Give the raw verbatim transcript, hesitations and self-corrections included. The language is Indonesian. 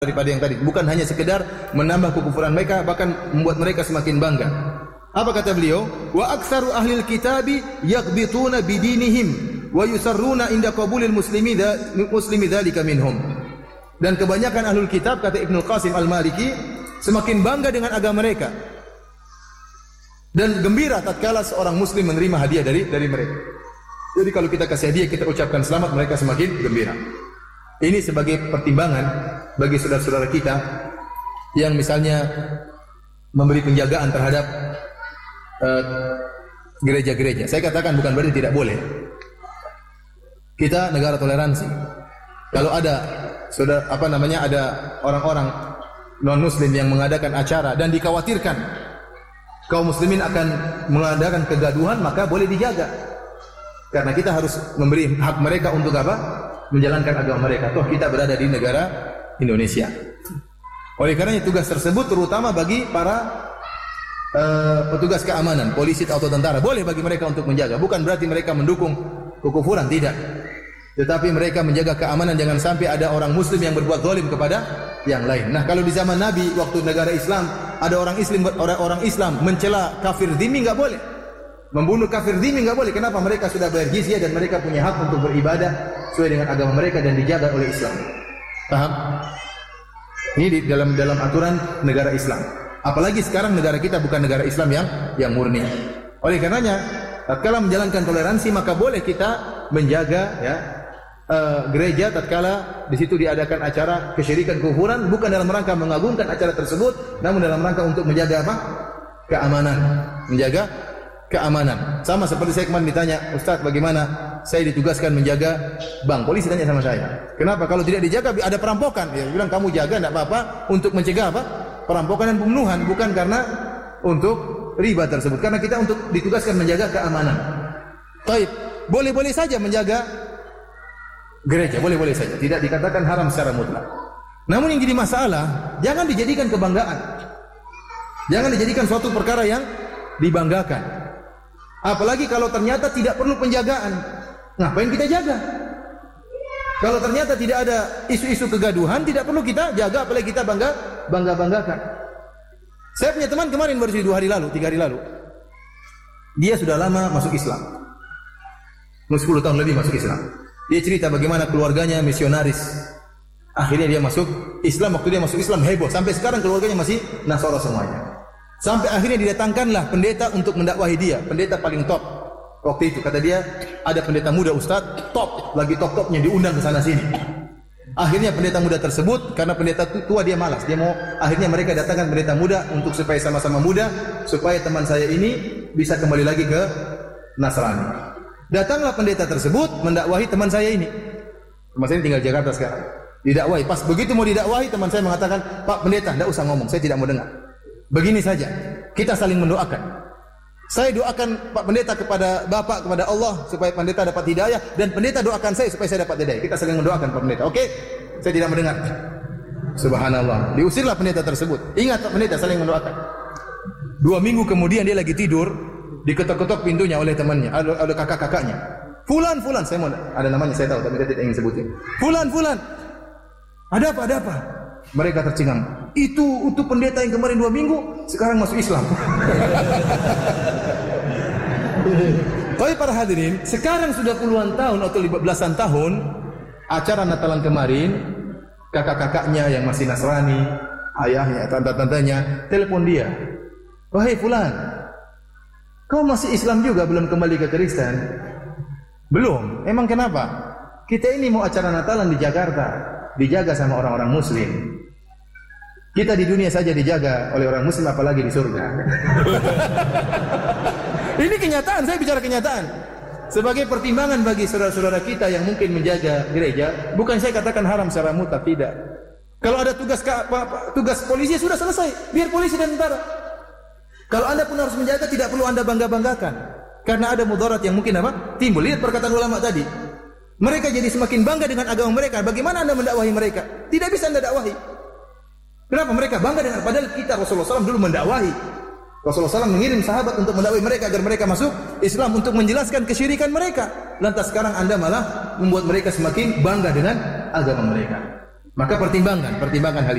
daripada yang tadi. Bukan hanya sekedar menambah kekufuran mereka, bahkan membuat mereka semakin bangga. Apa kata beliau? Wa aktsaru ahlil kitabi yaghbituna bidinihim wa yusarruna inda qabulil muslimi muslimi dzalika minhum. Dan kebanyakan ahlul kitab, kata Ibnu Qasim Al-Maliki, semakin bangga dengan agama mereka dan gembira tatkala seorang muslim menerima hadiah dari dari mereka. Jadi kalau kita kasih hadiah, kita ucapkan selamat, mereka semakin gembira. Ini sebagai pertimbangan bagi saudara-saudara kita yang misalnya memberi penjagaan terhadap uh, gereja-gereja. Saya katakan bukan berarti tidak boleh. Kita negara toleransi. Kalau ada saudara apa namanya ada orang-orang non-muslim yang mengadakan acara dan dikhawatirkan kaum muslimin akan mengadakan kegaduhan, maka boleh dijaga. Karena kita harus memberi hak mereka untuk apa? Menjalankan agama mereka. Toh kita berada di negara Indonesia. Oleh karenanya tugas tersebut terutama bagi para uh, petugas keamanan, polisi atau tentara. Boleh bagi mereka untuk menjaga. Bukan berarti mereka mendukung kekufuran, tidak. Tetapi mereka menjaga keamanan, jangan sampai ada orang muslim yang berbuat zalim kepada yang lain. Nah, kalau di zaman Nabi waktu negara Islam ada orang Islam orang-orang Islam mencela kafir dhimmi, enggak boleh. Membunuh kafir dhimmi enggak boleh. Kenapa? Mereka sudah bayar jizyah dan mereka punya hak untuk beribadah sesuai dengan agama mereka dan dijaga oleh Islam. Paham? Ini di dalam dalam aturan negara Islam. Apalagi sekarang negara kita bukan negara Islam yang yang murni. Oleh karenanya, tatkala menjalankan toleransi maka boleh kita menjaga ya Uh, gereja tatkala di situ diadakan acara kesyirikan kufuran, bukan dalam rangka mengagungkan acara tersebut, namun dalam rangka untuk menjaga apa? Keamanan, menjaga keamanan. Sama seperti saya kemarin ditanya, Ustaz bagaimana saya ditugaskan menjaga bank. Polisi tanya sama saya, kenapa kalau tidak dijaga ada perampokan? Dia bilang kamu jaga tidak apa-apa untuk mencegah apa? Perampokan dan pembunuhan, bukan karena untuk riba tersebut. Karena kita untuk ditugaskan menjaga keamanan. Taib, boleh-boleh saja menjaga gereja, boleh-boleh saja. Tidak dikatakan haram secara mutlak. Namun yang jadi masalah, jangan dijadikan kebanggaan. Jangan dijadikan suatu perkara yang dibanggakan. Apalagi kalau ternyata tidak perlu penjagaan. Ngapain kita jaga? Kalau ternyata tidak ada isu-isu kegaduhan, tidak perlu kita jaga, apalagi kita bangga bangga-banggakan. Saya punya teman kemarin baru dua hari lalu, tiga hari lalu. Dia sudah lama masuk Islam. sepuluh tahun lebih masuk Islam. Dia cerita bagaimana keluarganya misionaris. Akhirnya dia masuk Islam. Waktu dia masuk Islam heboh. Sampai sekarang keluarganya masih Nasara semuanya. Sampai akhirnya didatangkanlah pendeta untuk mendakwahi dia. Pendeta paling top waktu itu. Kata dia, ada pendeta muda Ustaz, top. Lagi top-topnya diundang ke sana sini. Akhirnya pendeta muda tersebut, karena pendeta tua dia malas. Dia mau, akhirnya mereka datangkan pendeta muda untuk supaya sama-sama muda, supaya teman saya ini bisa kembali lagi ke Nasrani. Datanglah pendeta tersebut mendakwahi teman saya ini. Teman saya ini tinggal di Jakarta sekarang. Didakwahi. Pas begitu mau didakwahi, teman saya mengatakan, Pak pendeta, tidak usah ngomong, saya tidak mau dengar. Begini saja, kita saling mendoakan. Saya doakan Pak pendeta kepada Bapak, kepada Allah, supaya pendeta dapat hidayah, dan pendeta doakan saya supaya saya dapat hidayah. Kita saling mendoakan Pak pendeta. Oke? Saya tidak mendengar. Subhanallah. Diusirlah pendeta tersebut. Ingat Pak pendeta saling mendoakan. Dua minggu kemudian dia lagi tidur, diketok-ketok pintunya oleh temannya, oleh kakak-kakaknya. Fulan, fulan, saya mau ada namanya saya tahu tapi saya tidak ingin sebutin. Fulan, fulan. Ada apa? Ada apa? Mereka tercengang. Itu itu pendeta yang kemarin dua minggu sekarang masuk Islam. Tapi para hadirin, sekarang sudah puluhan tahun atau belasan tahun acara Natalan kemarin, kakak-kakaknya yang masih Nasrani, ayahnya, tante-tantenya telepon dia. Wahai fulan, kau masih Islam juga, belum kembali ke Kristen? Belum. Emang kenapa? Kita ini mau acara Natalan di Jakarta, dijaga sama orang-orang Muslim. Kita di dunia saja dijaga oleh orang Muslim, apalagi di surga. Ini kenyataan, saya bicara kenyataan. Sebagai pertimbangan bagi saudara-saudara kita yang mungkin menjaga gereja, bukan saya katakan haram secara mutlak, tidak. Kalau ada tugas tugas polisi sudah selesai, biar polisi dan tentara. Kalau anda pun harus menjaga, tidak perlu anda bangga-banggakan. Karena ada mudarat yang mungkin apa? Timbul. Lihat perkataan ulama tadi. Mereka jadi semakin bangga dengan agama mereka. Bagaimana anda mendakwahi mereka? Tidak bisa anda dakwahi. Kenapa? Mereka bangga dengan, padahal kita Rasulullah shallallahu alaihi wasallam dulu mendakwahi. Rasulullah shallallahu alaihi wasallam mengirim sahabat untuk mendakwahi mereka agar mereka masuk Islam, untuk menjelaskan kesyirikan mereka. Lantas sekarang anda malah membuat mereka semakin bangga dengan agama mereka. Maka pertimbangkan, pertimbangkan hal